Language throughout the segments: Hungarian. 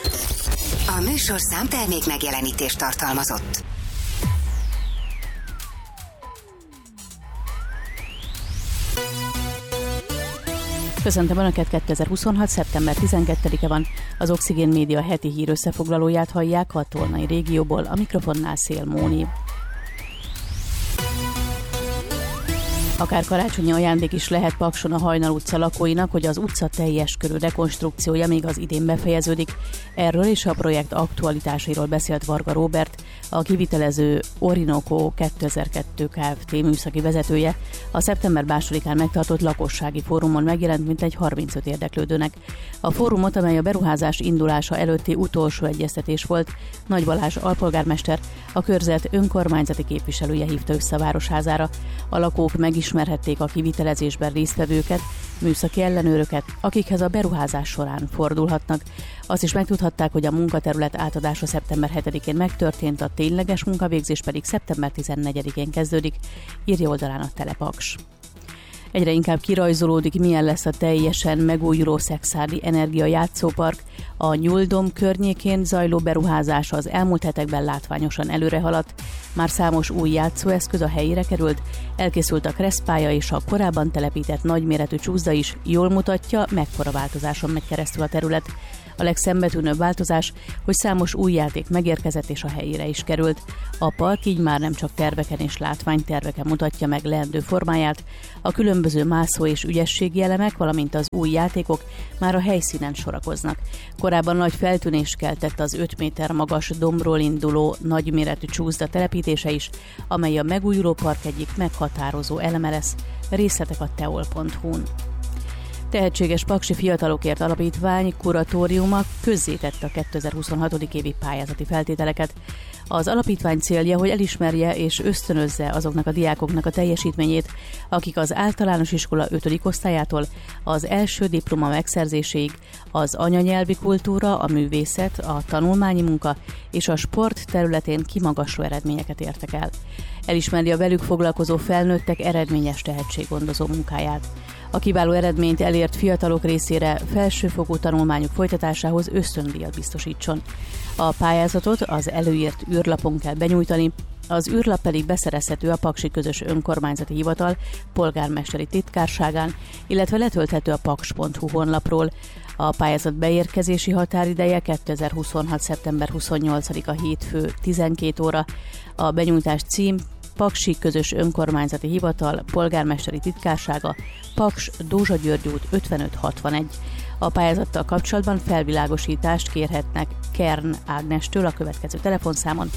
A műsor számtermék megjelenítést tartalmazott. Köszöntöm Önöket, 2026. szeptember 12-e van, az Oxigén Média heti hír összefoglalóját hallják a Tolnai régióból, a mikrofonnál Szél Móni. Akár karácsonyi ajándék is lehet Pakson a Hajnal utca lakóinak, hogy az utca teljes körű rekonstrukciója még az idén befejeződik. Erről és a projekt aktualitásairól beszélt Varga Róbert, a kivitelező Orinoco 2002 Kft. Műszaki vezetője. A szeptember 2-án megtartott lakossági fórumon megjelent mintegy 35 érdeklődőnek. A fórumot, amely a beruházás indulása előtti utolsó egyeztetés volt, Nagy Balázs alpolgármester, a körzet önkormányzati képviselője hívta össze a városházára. A lakók megismerhették a kivitelezésben résztvevőket, műszaki ellenőröket, akikhez a beruházás során fordulhatnak. Azt is megtudhatták, hogy a munkaterület átadása szeptember 7-én megtörtént, a tényleges munkavégzés pedig szeptember 14-én kezdődik, írja oldalán a Telepaks. Egyre inkább kirajzolódik, milyen lesz a teljesen megújuló Szekszárdi Energia Játszópark. A Nyuldom környékén zajló beruházás az elmúlt hetekben látványosan előre haladt. Már számos új játszóeszköz a helyére került, elkészült a kresszpálya és a korábban telepített nagyméretű csúszda is jól mutatja, mekkora változáson megy keresztül a terület. A legszembetűnőbb változás, hogy számos új játék megérkezett és a helyére is került. A park így már nem csak terveken és látványterveken mutatja meg leendő formáját, a különböző mászó és ügyességi elemek, valamint az új játékok már a helyszínen sorakoznak. Korábban nagy feltűnést keltett az 5 méter magas dombról induló nagyméretű csúszda telepítése is, amely a megújuló park egyik meghatározó eleme lesz. Részletek a teol.hu-n. Tehetséges Paksi Fiatalokért Alapítvány kuratóriuma közzétette a 2026. évi pályázati feltételeket. Az alapítvány célja, hogy elismerje és ösztönözze azoknak a diákoknak a teljesítményét, akik az általános iskola 5. osztályától az első diploma megszerzéséig az anyanyelvi kultúra, a művészet, a tanulmányi munka és a sport területén kimagasló eredményeket értek el. Elismeri a velük foglalkozó felnőttek eredményes tehetséggondozó munkáját. A kiváló eredményt elért fiatalok részére felsőfokú tanulmányok folytatásához ösztöndíjat biztosítson. A pályázatot az előírt űrlapon kell benyújtani, az űrlap pedig beszerezhető a Paksi Közös Önkormányzati Hivatal polgármesteri titkárságán, illetve letölthető a paks.hu honlapról. A pályázat beérkezési határideje 2026. szeptember 28-a hétfő 12 óra. A benyújtás cím Paksi Közös Önkormányzati Hivatal polgármesteri titkársága, Paks, Dózsa György út 5561. A pályázattal kapcsolatban felvilágosítást kérhetnek Kern Ágnestől a következő telefonszámon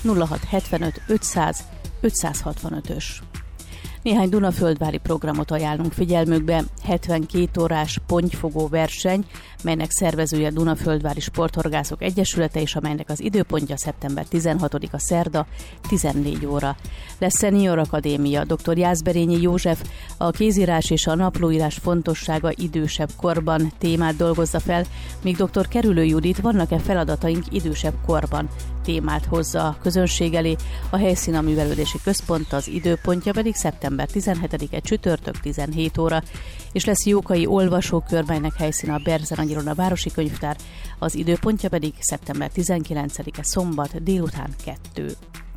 0675 500 565-ös. Néhány dunaföldvári programot ajánlunk figyelmükbe. 72 órás pontyfogó verseny, melynek szervezője a Dunaföldvári Sporthorgászok Egyesülete, és amelynek az időpontja szeptember 16-a szerda, 14 óra. Lesz Senior Akadémia, dr. Jászberényi József a kézírás és a naplóírás fontossága idősebb korban témát dolgozza fel, míg dr. Kerülő Judit vannak-e feladataink idősebb korban témát hozza a közönség elé. A helyszín a művelődési központ, az időpontja pedig szeptember 17-e csütörtök 17 óra, és lesz Jókai olvasókör, melynek helyszíne a Berzenagyiron a Városi Könyvtár, az időpontja pedig szeptember 19-e szombat délután 2.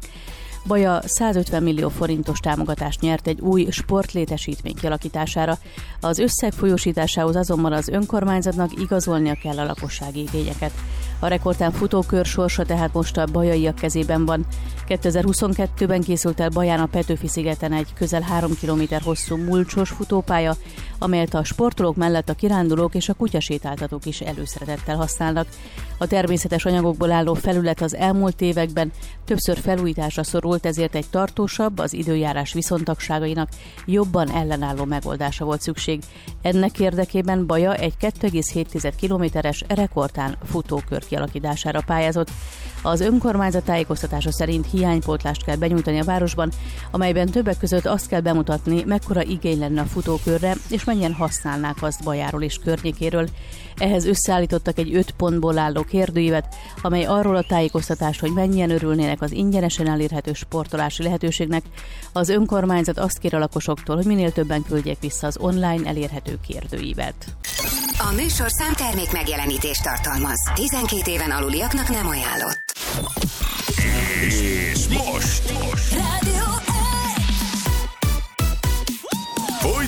Baja 150 millió forintos támogatást nyert egy új sportlétesítmény kialakítására. Az összeg folyósításához azonban az önkormányzatnak igazolnia kell a lakossági igényeket. A rekordtán futókör sorsa tehát most a bajaiak kezében van. 2022-ben készült el Baján a Petőfi-szigeten egy közel 3 km hosszú mulcsos futópálya, amelyet a sportolók mellett a kirándulók és a kutyasétáltatók is előszeretettel használnak. A természetes anyagokból álló felület az elmúlt években többször felújításra szorult, ezért egy tartósabb, az időjárás viszontagságainak jobban ellenálló megoldása volt szükség. Ennek érdekében Baja egy 2,7 kilométeres rekordtán futókör kialakítására pályázott. Az önkormányzat tájékoztatása szerint hiánypótlást kell benyújtani a városban, amelyben többek között azt kell bemutatni, mekkora igény lenne a futókörre, és mennyien használnák azt Bajáról és környékéről. Ehhez összeállítottak egy 5 pontból álló kérdőívet, amely arról a tájékoztatást, hogy mennyien örülnének az ingyenesen elérhető sportolási lehetőségnek. Az önkormányzat azt kér a lakosoktól, hogy minél többen küldjék vissza az online elérhető kérdőívet. A műsor számtermék megjelenítést tartalmaz. 12 éven aluliaknak nem ajánlott. És most